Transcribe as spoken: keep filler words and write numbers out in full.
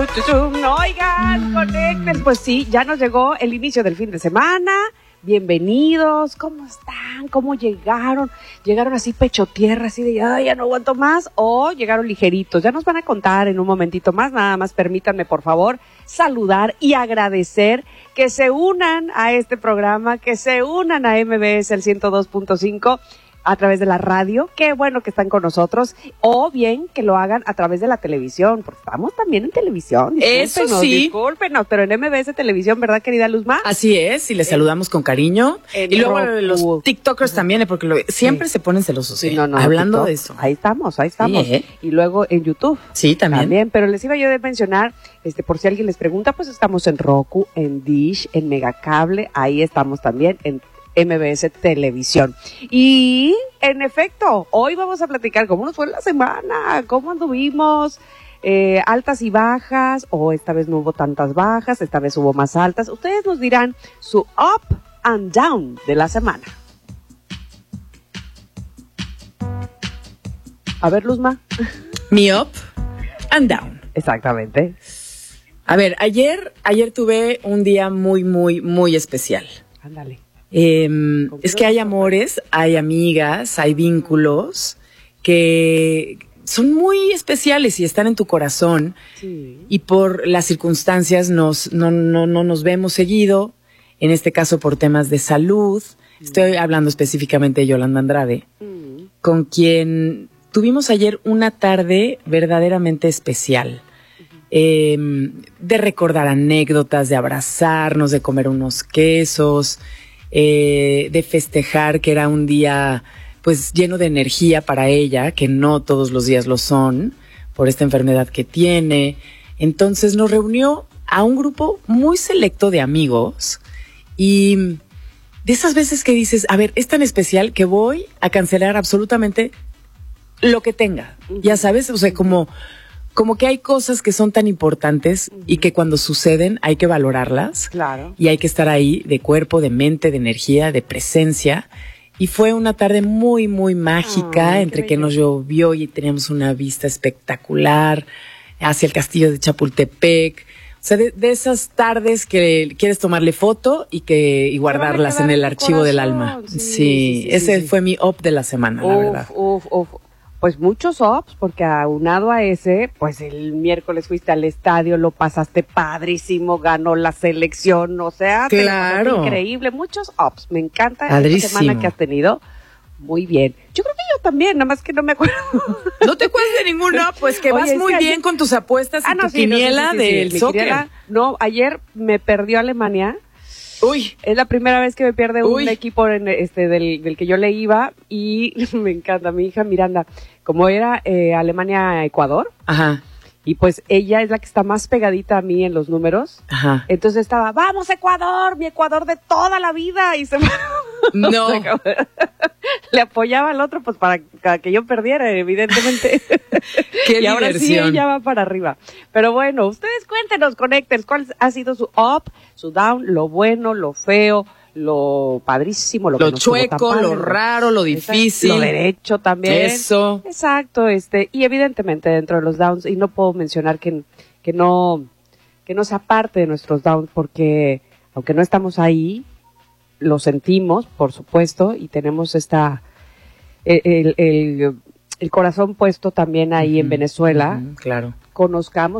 Oigan, conecten, pues sí, ya nos llegó el inicio del fin de semana. Bienvenidos, ¿cómo están? ¿Cómo llegaron? ¿Llegaron así pecho tierra, así de ay, ya no aguanto más? ¿O llegaron ligeritos? Ya nos van a contar en un momentito más, nada más permítanme por favor saludar y agradecer que se unan a este programa, que se unan a M B S el ciento dos punto cinco a través de la radio, qué bueno que están con nosotros, o bien que lo hagan a través de la televisión, porque estamos también en televisión. Eso sí. Discúlpenos, pero en M B S Televisión, ¿verdad, querida Luzma? Así es, y les saludamos con cariño. Y luego Roku. los TikTokers también, porque lo, siempre sí. se ponen celosos. Sí, ¿eh? no, no, Hablando TikTok, de eso. Ahí estamos, ahí estamos. Sí, ¿eh? Y luego en YouTube. Sí, también. También, pero les iba yo a mencionar, este, por si alguien les pregunta, pues estamos en Roku, en Dish, en Megacable, ahí estamos también, en M B S Televisión. Y, en efecto, hoy vamos a platicar cómo nos fue la semana, cómo anduvimos, eh, altas y bajas, o esta vez no hubo tantas bajas, esta vez hubo más altas. Ustedes nos dirán su up and down de la semana. A ver, Luzma. Mi up and down. Exactamente. A ver, ayer, ayer tuve un día muy, muy, muy especial. Ándale. Eh, es que hay amores, hay amigas, hay vínculos que son muy especiales y están en tu corazón. Sí. Y por las circunstancias nos, no, no, no nos vemos seguido, en este caso por temas de salud. Mm. Estoy hablando específicamente de Yolanda Andrade, mm. con quien tuvimos ayer una tarde verdaderamente especial. Eh, de recordar anécdotas, de abrazarnos, de comer unos quesos, eh, de festejar que era un día pues lleno de energía para ella, que no todos los días lo son, por esta enfermedad que tiene. Entonces nos reunió a un grupo muy selecto de amigos y de esas veces que dices, a ver, es tan especial que voy a cancelar absolutamente lo que tenga, uh-huh. Ya sabes, o sea, como... Como que hay cosas que son tan importantes uh-huh. y que cuando suceden hay que valorarlas. Claro. Y hay que estar ahí de cuerpo, de mente, de energía, de presencia. Y fue una tarde muy, muy mágica, Ay, entre que nos llovió y teníamos una vista espectacular hacia el castillo de Chapultepec. O sea, de, de esas tardes que quieres tomarle foto y que y guardarlas en el archivo corazón. Del alma. Sí, sí, sí, sí ese sí, sí. fue mi up de la semana, uf, la verdad. Uf, uf. Pues muchos ups, porque aunado a ese, pues el miércoles fuiste al estadio, lo pasaste padrísimo, ganó la selección, o sea, claro. Increíble, muchos ups. Me encanta Padrísimo. Esta semana que has tenido. Muy bien. Yo creo que yo también, nada más que no me acuerdo. ¿No te acuerdas de ninguno? Pues que vas Oye, muy bien ayer... con tus apuestas y ah, no, tu sí, quiniela no, sí, sí, sí, del sí, soccer. Quiniela, no, ayer me perdió Alemania. Uy. Es la primera vez que me pierde Uy. un equipo en este del, del que yo le iba y me encanta, mi hija Miranda, como era eh, Alemania-Ecuador. Ajá. Y pues ella es la que está más pegadita a mí en los números. Ajá. Entonces estaba, vamos Ecuador, mi Ecuador de toda la vida. Y se me... No. Le apoyaba al otro pues para, para que yo perdiera, evidentemente. Qué y ahora diversión. sí ella va para arriba. Pero bueno, ustedes cuéntenos, conecten, ¿cuál ha sido su up, su down, lo bueno, lo feo, lo padrísimo, lo, lo que no chueco, padre, lo raro, lo difícil, lo derecho también. Eso. Exacto, este, y evidentemente dentro de los downs, y no puedo mencionar que, que no, que no sea parte de nuestros downs, porque aunque no estamos ahí, lo sentimos, por supuesto, y tenemos esta, el, el, el corazón puesto también ahí uh-huh, en Venezuela. Uh-huh, claro. Conozcamos